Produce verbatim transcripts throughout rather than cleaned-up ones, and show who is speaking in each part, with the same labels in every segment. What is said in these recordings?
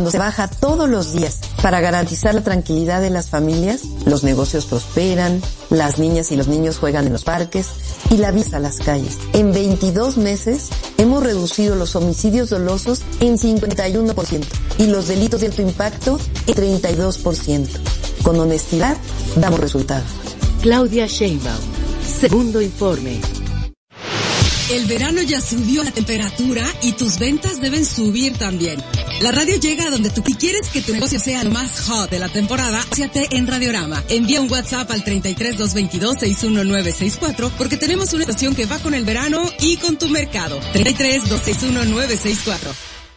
Speaker 1: Cuando se baja todos los días para garantizar la tranquilidad de las familias, los negocios prosperan, las niñas y los niños juegan en los parques y la vida a las calles. En veintidós meses hemos reducido los homicidios dolosos en cincuenta y uno por ciento y los delitos de alto impacto en treinta y dos por ciento. Con honestidad damos resultados.
Speaker 2: Claudia Sheinbaum, Segundo Informe.
Speaker 3: El verano ya subió la temperatura y tus ventas deben subir también. La radio llega a donde tú quieres que tu negocio sea lo más hot de la temporada. Asociate en Radiorama. Envía un WhatsApp al treinta y tres, doscientos veintidós, sesenta y uno nueve sesenta y cuatro porque tenemos una estación que va con el verano y con tu mercado. treinta y tres, doscientos sesenta y uno nueve sesenta y cuatro.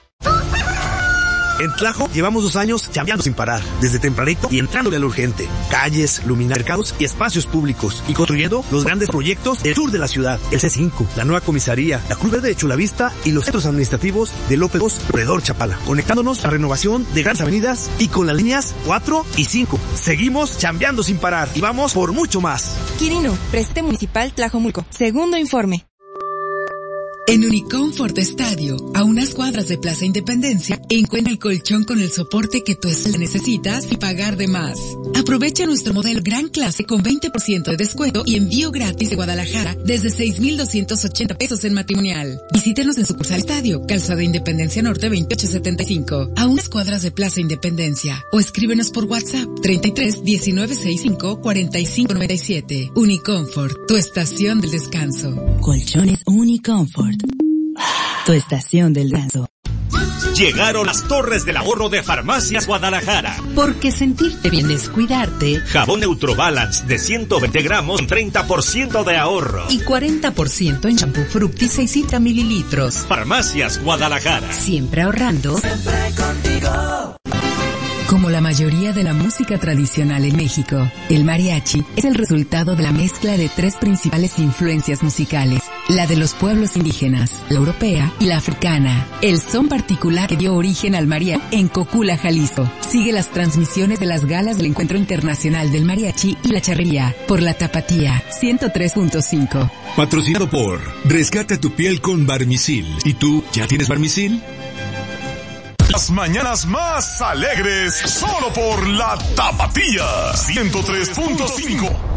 Speaker 4: En Tlajo llevamos dos años chambeando sin parar, desde tempranito y entrándole a lo urgente. Calles, luminarias, mercados y espacios públicos. Y construyendo los grandes proyectos del sur de la ciudad. El C cinco, la nueva comisaría, la Cruz Verde de Chulavista y los centros administrativos de López dos, Corredor Chapala. Conectándonos a la renovación de grandes avenidas y con las líneas cuatro y cinco. Seguimos chambeando sin parar y vamos por mucho más.
Speaker 5: Quirino, Preste Municipal Tlajomulco. Segundo Informe.
Speaker 3: En Unicomfort Estadio, a unas cuadras de Plaza Independencia, encuentra el colchón con el soporte que tú necesitas y pagar de más. Aprovecha nuestro modelo Gran Clase con veinte por ciento de descuento y envío gratis de Guadalajara desde seis mil doscientos ochenta pesos en matrimonial. Visítenos en sucursal Estadio, Calzada Independencia Norte veintiocho setenta y cinco, a unas cuadras de Plaza Independencia. O escríbenos por WhatsApp treinta y tres, diecinueve sesenta y cinco, cuarenta y cinco noventa y siete. Unicomfort, tu estación del descanso.
Speaker 6: Colchones Unicomfort. Tu estación del descanso.
Speaker 7: Llegaron las torres del ahorro de Farmacias Guadalajara.
Speaker 2: Porque sentirte bien es cuidarte.
Speaker 7: Jabón Neutrobalance de ciento veinte gramos con treinta por ciento de ahorro.
Speaker 2: Y cuarenta por ciento en shampoo Fructis seiscientos mililitros.
Speaker 7: Farmacias Guadalajara.
Speaker 2: Siempre ahorrando.
Speaker 6: Siempre contigo.
Speaker 8: Como la mayoría de la música tradicional en México, el mariachi es el resultado de la mezcla de tres principales influencias musicales, la de los pueblos indígenas, la europea y la africana. El son particular que dio origen al mariachi en Cocula, Jalisco. Sigue las transmisiones de las galas del Encuentro Internacional del Mariachi y la Charrería por la Tapatía ciento tres punto cinco.
Speaker 9: Patrocinado por Rescata tu piel con Barmisil. ¿Y tú ya tienes Barmisil?
Speaker 10: Las mañanas más alegres, solo por la Tapatía ciento tres punto cinco.